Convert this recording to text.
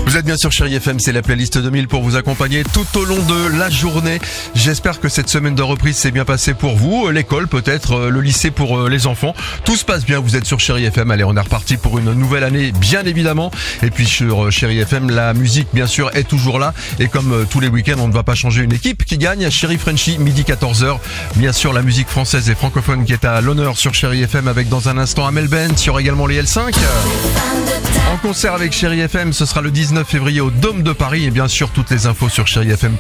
Vous êtes bien sur Chérie FM, c'est la playlist 2000 pour vous accompagner tout au long de la journée. J'espère que cette semaine de reprise s'est bien passée pour vous, l'école peut-être, le lycée pour les enfants. Tout se passe bien, vous êtes sur Chérie FM. Allez, on est reparti pour une nouvelle année, bien évidemment. Et puis sur Chérie FM, la musique bien sûr est toujours là. Et comme tous les week-ends, on ne va pas changer une équipe qui gagne. Chérie Frenchy, midi 14h. Bien sûr, la musique française et francophone qui est à l'honneur sur Chérie FM avec dans un instant Amel Bent. Il y aura également les L5. En concert avec Chérie FM, ce sera le 19 février au Dôme de Paris. Et bien sûr, toutes les infos sur chérifm.fr.